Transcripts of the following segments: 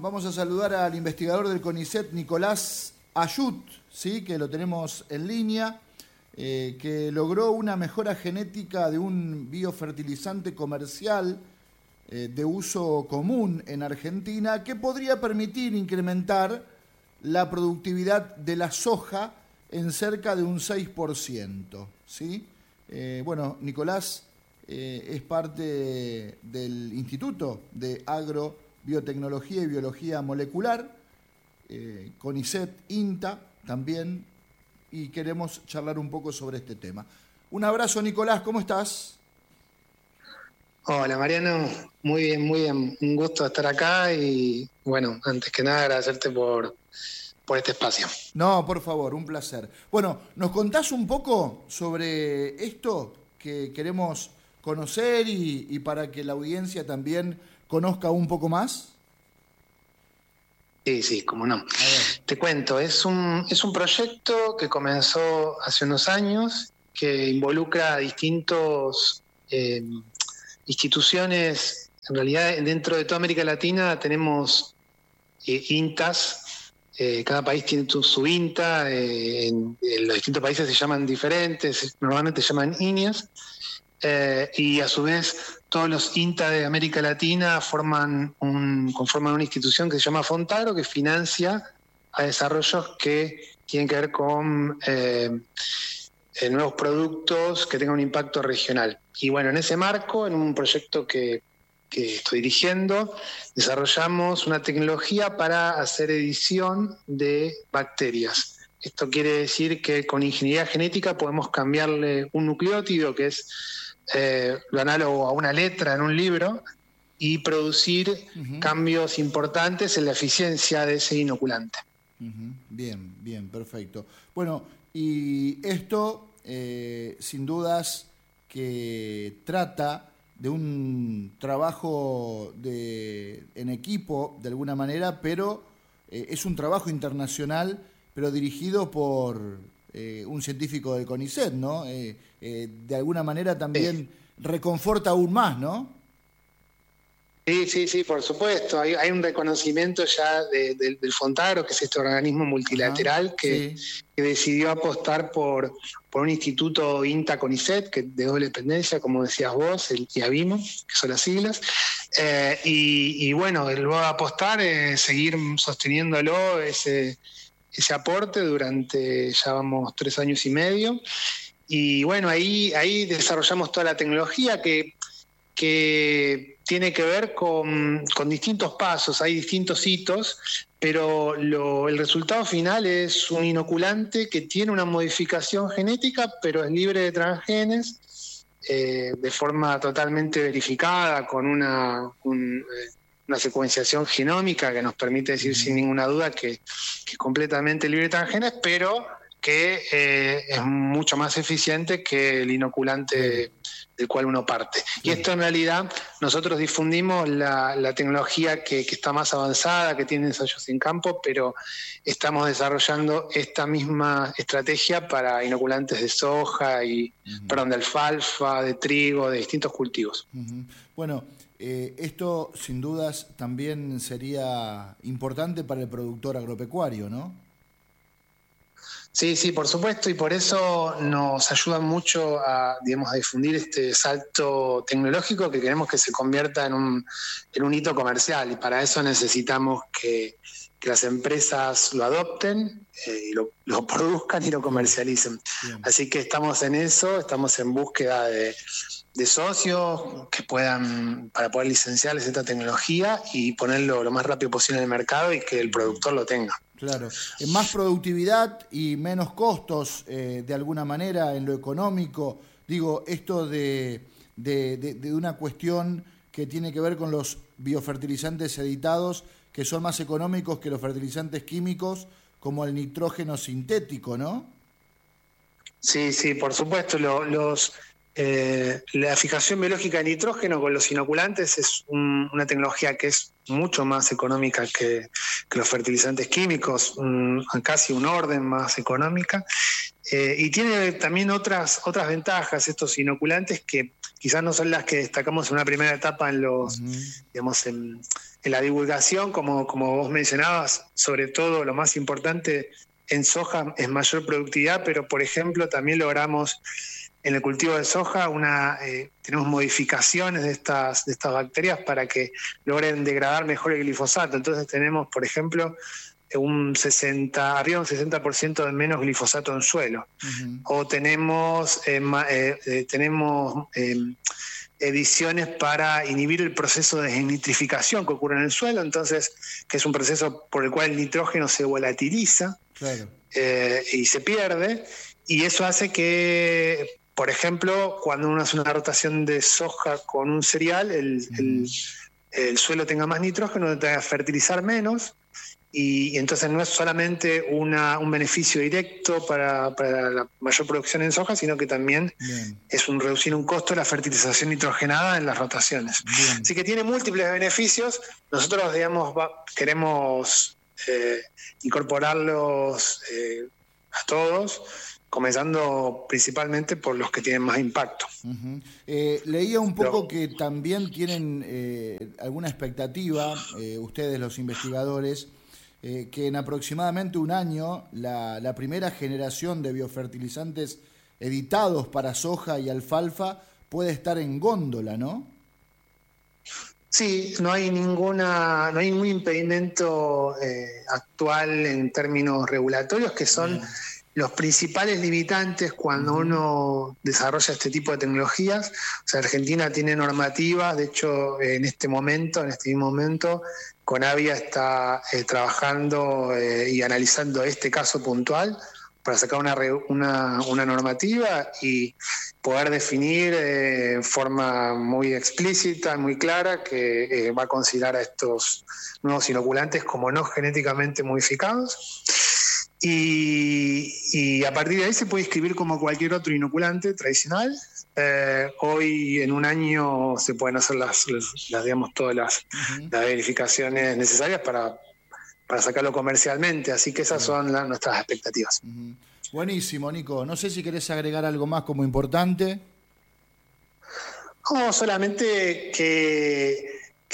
vamos a saludar al investigador del CONICET, Nicolás Ayut, ¿sí? Que lo tenemos en línea, que logró una mejora genética de un biofertilizante comercial de uso común en Argentina que podría permitir incrementar la productividad de la soja en cerca de un 6%, ¿sí? Bueno, Nicolás es parte del Instituto de Agrobiotecnología y Biología Molecular, CONICET, INTA también, y queremos charlar un poco sobre este tema. Un abrazo, Nicolás, ¿cómo estás? Hola Mariano, muy bien, un gusto estar acá y bueno, antes que nada agradecerte por este espacio. No, por favor, un placer. Bueno, ¿nos contás un poco sobre esto que queremos conocer y para que la audiencia también conozca un poco más? Sí, cómo no. Te cuento, es un proyecto que comenzó hace unos años, que involucra a distintos instituciones. En realidad, dentro de toda América Latina tenemos INTAs. Cada país tiene su INTA, en los distintos países se llaman diferentes, normalmente se llaman INIAS, y a su vez todos los INTA de América Latina conforman una institución que se llama Fontagro, que financia a desarrollos que tienen que ver con nuevos productos que tengan un impacto regional. Y bueno, en ese marco, en un proyecto que estoy dirigiendo, desarrollamos una tecnología para hacer edición de bacterias. Esto quiere decir que con ingeniería genética podemos cambiarle un nucleótido, que es lo análogo a una letra en un libro, y producir cambios importantes en la eficiencia de ese inoculante. Bien, perfecto. Bueno, y esto sin dudas que trata de un trabajo en equipo de alguna manera, pero es un trabajo internacional, pero dirigido por un científico del CONICET, ¿no? De alguna manera también reconforta aún más, ¿no? Sí, por supuesto. Hay un reconocimiento ya del Fontagro, que es este organismo multilateral que decidió apostar por un instituto INTA-CONICET, que de doble dependencia, como decías vos, el IABIMO, que son las siglas. Y bueno, luego de apostar, seguir sosteniéndolo, ese aporte durante ya vamos 3 años y medio. Y bueno, ahí desarrollamos toda la tecnología que tiene que ver con distintos pasos, hay distintos hitos, pero el resultado final es un inoculante que tiene una modificación genética, pero es libre de transgenes, de forma totalmente verificada, con una secuenciación genómica que nos permite decir sin ninguna duda que es completamente libre de transgenes, pero que es mucho más eficiente que el inoculante del cual uno parte. Y esto en realidad nosotros difundimos la tecnología que está más avanzada, que tiene ensayos en campo, pero estamos desarrollando esta misma estrategia para inoculantes de soja de alfalfa, de trigo, de distintos cultivos. Bueno, esto sin dudas también sería importante para el productor agropecuario, ¿no? Sí, por supuesto, y por eso nos ayuda mucho a difundir este salto tecnológico que queremos que se convierta en un hito comercial, y para eso necesitamos que las empresas lo adopten, y lo produzcan y lo comercialicen. Bien. Así que estamos en eso, estamos en búsqueda de socios que para poder licenciarles esta tecnología y ponerlo lo más rápido posible en el mercado y que el productor lo tenga. Claro, más productividad y menos costos de alguna manera en lo económico. Digo, esto de una cuestión que tiene que ver con los biofertilizantes editados, que son más económicos que los fertilizantes químicos, como el nitrógeno sintético, ¿no? Sí, por supuesto. La fijación biológica de nitrógeno con los inoculantes es una tecnología que es mucho más económica que los fertilizantes químicos, casi un orden más económica, y tiene también otras ventajas estos inoculantes que quizás no son las que destacamos en una primera etapa en la divulgación, como vos mencionabas, sobre todo lo más importante en soja es mayor productividad, pero por ejemplo también logramos en el cultivo de soja tenemos modificaciones de estas bacterias para que logren degradar mejor el glifosato. Entonces tenemos, por ejemplo, arriba un 60% de menos glifosato en suelo. Uh-huh. O tenemos ediciones para inhibir el proceso de desnitrificación que ocurre en el suelo, entonces, que es un proceso por el cual el nitrógeno se volatiliza. Claro. Y se pierde, y eso hace que, por ejemplo, cuando uno hace una rotación de soja con un cereal, el suelo tenga más nitrógeno, tenga que fertilizar menos, y entonces no es solamente un beneficio directo para la mayor producción en soja, sino que también es reducir un costo de la fertilización nitrogenada en las rotaciones. Bien. Así que tiene múltiples beneficios. Nosotros, digamos, queremos incorporarlos a todos, comenzando principalmente por los que tienen más impacto. Uh-huh. Leía un poco que también tienen alguna expectativa, ustedes los investigadores, que en aproximadamente un año la primera generación de biofertilizantes editados para soja y alfalfa puede estar en góndola, ¿no? Sí, no hay ningún impedimento actual en términos regulatorios, que son los principales limitantes cuando uno desarrolla este tipo de tecnologías. O sea, Argentina tiene normativas, de hecho, en este mismo momento, Conavia está trabajando y analizando este caso puntual para sacar una normativa y poder definir en forma muy explícita, muy clara, que va a considerar a estos nuevos inoculantes como no genéticamente modificados. Y a partir de ahí se puede inscribir como cualquier otro inoculante tradicional. Hoy en un año se pueden hacer todas las verificaciones necesarias para sacarlo comercialmente, así que esas son nuestras expectativas. Uh-huh. Buenísimo, Nico. No sé si querés agregar algo más como importante. No, solamente que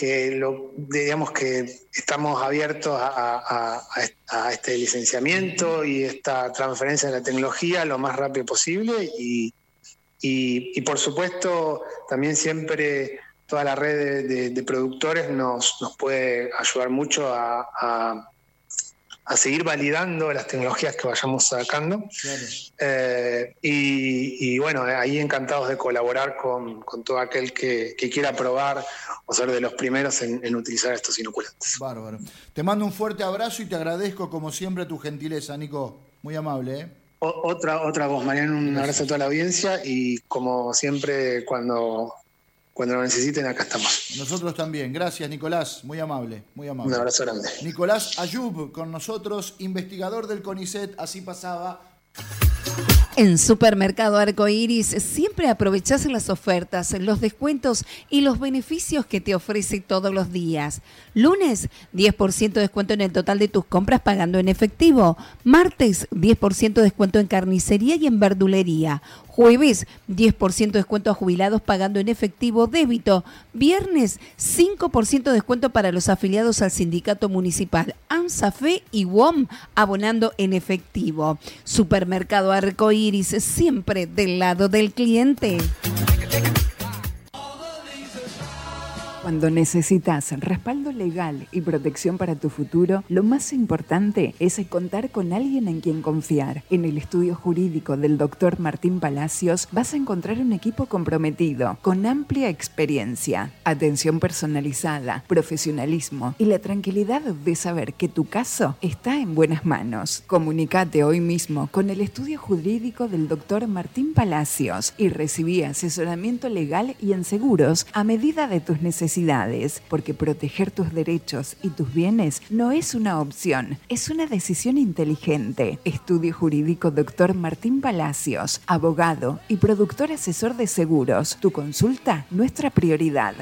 estamos abiertos a este licenciamiento y esta transferencia de la tecnología lo más rápido posible y por supuesto también siempre toda la red de productores nos puede ayudar mucho a seguir validando las tecnologías que vayamos sacando. Claro. Y bueno, ahí encantados de colaborar con todo aquel que quiera probar o ser de los primeros en utilizar estos inoculantes. Bárbaro. Te mando un fuerte abrazo y te agradezco como siempre tu gentileza, Nico. Muy amable, ¿eh? Otra voz, Mariano, un abrazo a toda la audiencia y como siempre cuando lo necesiten, acá estamos. Nosotros también. Gracias, Nicolás. Muy amable, muy amable. Un abrazo grande. Nicolás Ayub con nosotros, investigador del CONICET. Así pasaba. En Supermercado Arcoiris siempre aprovechás las ofertas, los descuentos y los beneficios que te ofrece todos los días. Lunes, 10% de descuento en el total de tus compras pagando en efectivo. Martes, 10% de descuento en carnicería y en verdulería. Jueves, 10% de descuento a jubilados pagando en efectivo débito. Viernes, 5% de descuento para los afiliados al sindicato municipal ANSAFE y WOM abonando en efectivo. Supermercado Arcoiris, siempre del lado del cliente. Cuando necesitas respaldo legal y protección para tu futuro, lo más importante es contar con alguien en quien confiar. En el estudio jurídico del Dr. Martín Palacios vas a encontrar un equipo comprometido, con amplia experiencia, atención personalizada, profesionalismo y la tranquilidad de saber que tu caso está en buenas manos. Comunicate hoy mismo con el estudio jurídico del Dr. Martín Palacios y recibí asesoramiento legal y en seguros a medida de tus necesidades, porque proteger tus derechos y tus bienes no es una opción, es una decisión inteligente. Estudio Jurídico Dr. Martín Palacios, abogado y productor asesor de seguros. Tu consulta, nuestra prioridad.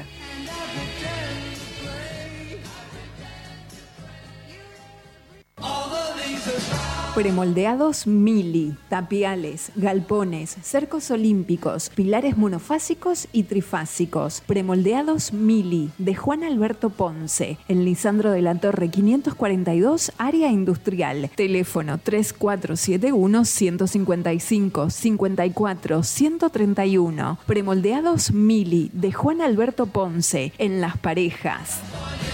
Premoldeados Mili, tapiales, galpones, cercos olímpicos, pilares monofásicos y trifásicos. Premoldeados Mili, de Juan Alberto Ponce, en Lisandro de la Torre 542, área industrial. Teléfono 3471-155-54-131. Premoldeados Mili, de Juan Alberto Ponce, en Las Parejas.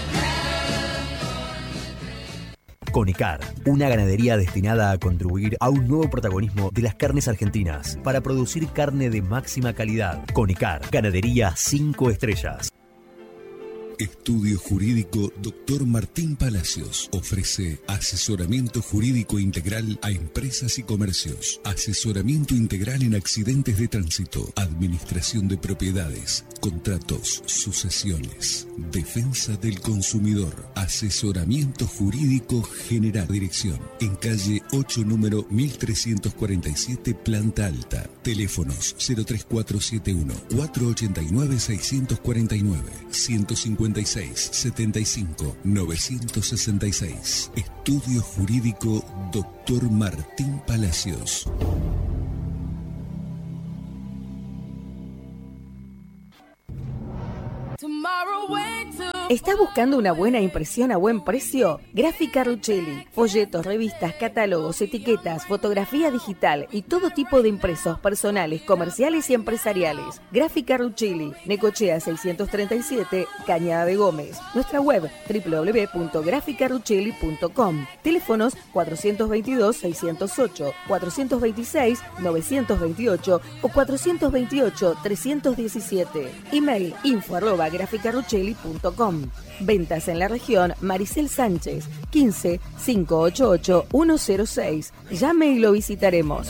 Conicar, una ganadería destinada a contribuir a un nuevo protagonismo de las carnes argentinas para producir carne de máxima calidad. Conicar, ganadería 5 estrellas. Estudio Jurídico Dr. Martín Palacios ofrece asesoramiento jurídico integral a empresas y comercios, asesoramiento integral en accidentes de tránsito, administración de propiedades, contratos, sucesiones, defensa del consumidor, asesoramiento jurídico general. Dirección en calle 8, número 1347, planta alta. Teléfonos 03471 489 649 156 75 966. Estudio Jurídico Dr. Martín Palacios. ¿Estás buscando una buena impresión a buen precio? Gráfica Ruchelli. Folletos, revistas, catálogos, etiquetas, fotografía digital y todo tipo de impresos personales, comerciales y empresariales. Gráfica Ruchelli. Necochea 637, Cañada de Gómez. Nuestra web www.graficaruchelli.com. Teléfonos 422-608, 426-928 o 428-317. Email info@graficaruchelli.com. Ventas en la región Maricel Sánchez, 15 588 106. Llame y lo visitaremos.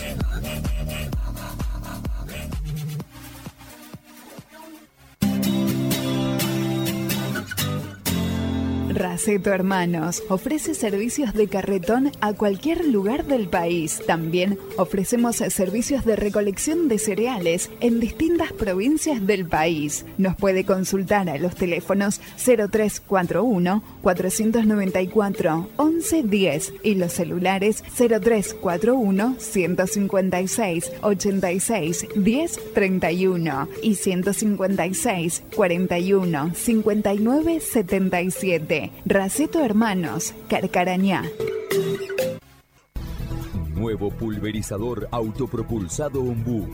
Raceto Hermanos ofrece servicios de carretón a cualquier lugar del país. También ofrecemos servicios de recolección de cereales en distintas provincias del país. Nos puede consultar a los teléfonos 0341 494 1110 y los celulares 0341 156 86 10 31 y 156 41 59 77. Raceto Hermanos, Carcarañá. Nuevo pulverizador autopropulsado Ombú.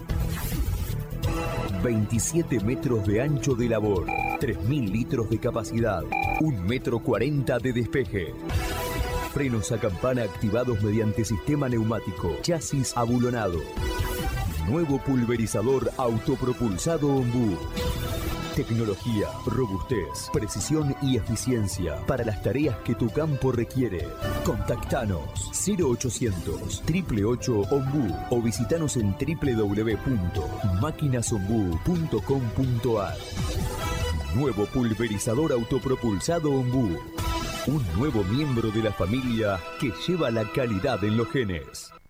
27 metros de ancho de labor, 3.000 litros de capacidad, 1,40 m de despeje. Frenos a campana activados mediante sistema neumático, chasis abulonado. Nuevo pulverizador autopropulsado Ombú. Tecnología, robustez, precisión y eficiencia para las tareas que tu campo requiere. Contactanos 0800 888 Ombú o visitanos en www.maquinasombú.com.ar. Nuevo pulverizador autopropulsado Ombú. Un nuevo miembro de la familia que lleva la calidad en los genes.